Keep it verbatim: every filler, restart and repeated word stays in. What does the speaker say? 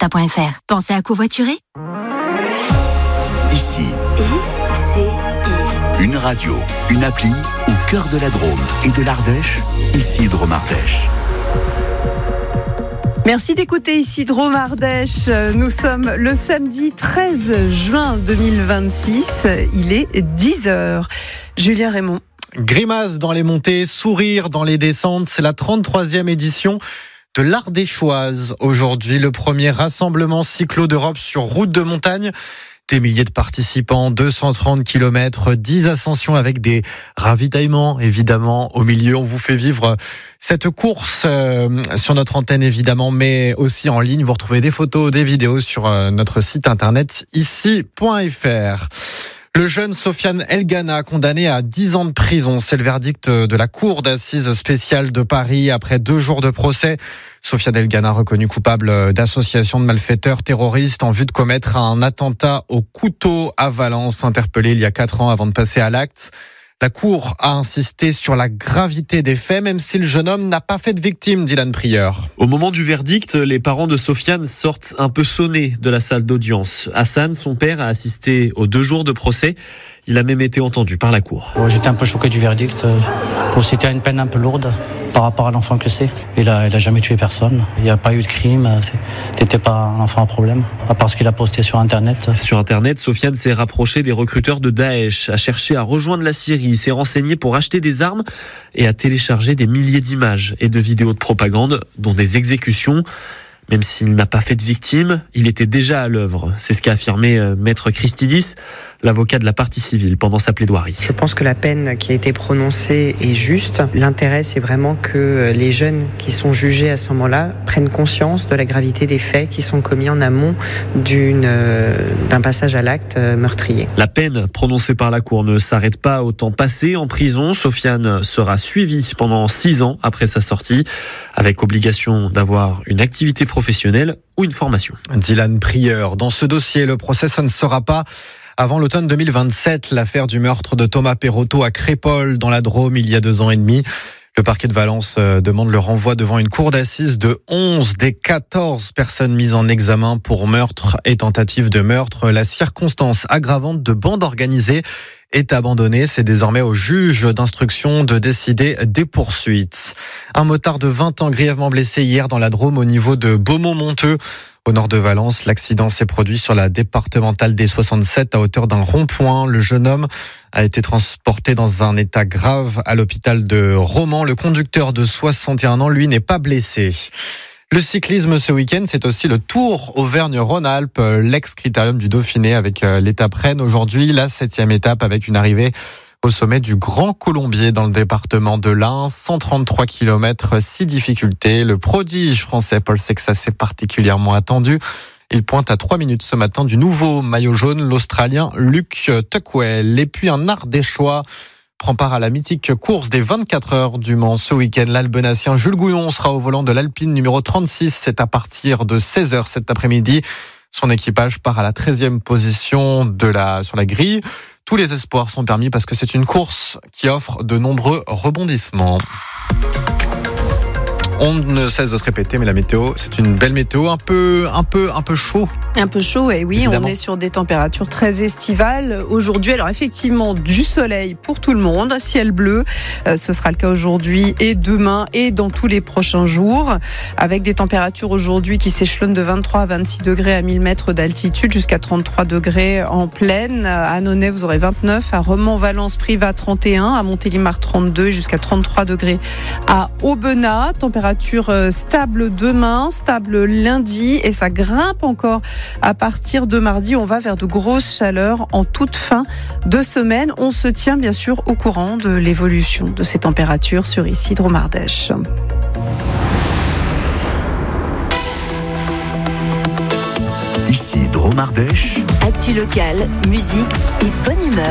delta point f r. Pensez à covoiturer. Ici, I C I. une radio, une appli au cœur de la Drôme et de l'Ardèche. Ici Drôme Ardèche. Merci d'écouter ici Drôme Ardèche. Nous sommes le samedi treize juin deux mille vingt-six. Il est dix heures. Julien Raymond. Grimace dans les montées, sourire dans les descentes. C'est la trente-troisième édition de l'Ardéchoise. Aujourd'hui, le premier rassemblement cyclo d'Europe sur route de montagne. Des milliers de participants, deux cent trente kilomètres, dix ascensions avec des ravitaillements, évidemment. Au milieu, on vous fait vivre cette course euh, sur notre antenne, évidemment, mais aussi en ligne. Vous retrouvez des photos, des vidéos sur euh, notre site internet ici point f r. Le jeune Sofiane Elgana, condamné à dix ans de prison. C'est le verdict de la Cour d'assises spéciale de Paris après deux jours de procès. Sofiane Elgana, reconnu coupable d'association de malfaiteurs terroristes en vue de commettre un attentat au couteau à Valence, interpellé il y a quatre ans avant de passer à l'acte. La Cour a insisté sur la gravité des faits, même si le jeune homme n'a pas fait de victime, Dylan Prieur. Au moment du verdict, les parents de Sofiane sortent un peu sonnés de la salle d'audience. Hassan, son père, a assisté aux deux jours de procès. Il a même été entendu par la Cour. J'étais un peu choqué du verdict. C'était une peine un peu lourde par rapport à l'enfant que c'est. Il a, il a jamais tué personne. Il n'y a pas eu de crime. C'était pas un enfant à problème, à part ce qu'il a posté sur Internet. Sur Internet, Sofiane s'est rapproché des recruteurs de Daesh, a cherché à rejoindre la Syrie, s'est renseigné pour acheter des armes et a téléchargé des milliers d'images et de vidéos de propagande, dont des exécutions. Même s'il n'a pas fait de victime, il était déjà à l'œuvre. C'est ce qu'a affirmé Maître Christidis, l'avocat de la partie civile, pendant sa plaidoirie. Je pense que la peine qui a été prononcée est juste. L'intérêt, c'est vraiment que les jeunes qui sont jugés à ce moment-là prennent conscience de la gravité des faits qui sont commis en amont d'une, d'un passage à l'acte meurtrier. La peine prononcée par la Cour ne s'arrête pas au temps passé en prison. Sofiane sera suivi pendant six ans après sa sortie, avec obligation d'avoir une activité professionnelle ou une formation. Dylan Prieur. Dans ce dossier, le procès, ça ne sera pas avant l'automne deux mille vingt-sept. L'affaire du meurtre de Thomas Perotto à Crépol, dans la Drôme, il y a deux ans et demi. Le parquet de Valence demande le renvoi devant une cour d'assises de onze des quatorze personnes mises en examen pour meurtre et tentative de meurtre. La circonstance aggravante de bande organisée est abandonnée. C'est désormais au juge d'instruction de décider des poursuites. Un motard de vingt ans grièvement blessé hier dans la Drôme au niveau de Beaumont-Monteux. Au nord de Valence, l'accident s'est produit sur la départementale D soixante-sept à hauteur d'un rond-point. Le jeune homme a été transporté dans un état grave à l'hôpital de Romans. Le conducteur de soixante et un ans, lui, n'est pas blessé. Le cyclisme ce week-end, c'est aussi le Tour Auvergne-Rhône-Alpes, l'ex-critérium du Dauphiné avec l'étape Rennes. Aujourd'hui, la septième étape avec une arrivée au sommet du Grand Colombier dans le département de l'Ain. cent trente-trois kilomètres, six difficultés. Le prodige français Paul Sexas est particulièrement attendu. Il pointe à trois minutes ce matin du nouveau maillot jaune, l'Australien Luke Tuckwell. Et puis un Ardéchois prend part à la mythique course des vingt-quatre heures du Mans. Ce week-end, l'Albenacien Jules Gounon sera au volant de l'Alpine numéro trente-six. C'est à partir de seize heures cet après-midi. Son équipage part à la treizième position de la, sur la grille. Tous les espoirs sont permis parce que c'est une course qui offre de nombreux rebondissements. On ne cesse de se répéter, mais la météo, c'est une belle météo, un peu, un peu, un peu chaud. Un peu chaud, et oui, évidemment. On est sur des températures très estivales aujourd'hui. Alors effectivement, du soleil pour tout le monde, ciel bleu, euh, ce sera le cas aujourd'hui et demain et dans tous les prochains jours, avec des températures aujourd'hui qui s'échelonnent de vingt-trois à vingt-six degrés à mille mètres d'altitude jusqu'à trente-trois degrés en plaine. À Nonay, vous aurez vingt-neuf, à Romans-Valence, Privas trente et un, à Montélimar trente-deux jusqu'à trente-trois degrés à Aubenas. Température stable demain, stable lundi et ça grimpe encore à partir de mardi. On va vers de grosses chaleurs en toute fin de semaine. On se tient bien sûr au courant de l'évolution de ces températures sur ici Drôme Ardèche. Ici Drôme Ardèche. Actu locale, musique et bonne humeur.